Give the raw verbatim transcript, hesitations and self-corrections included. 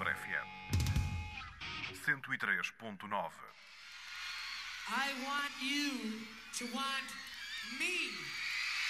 Coimbra F M. cento e três ponto nove. I want you to want me.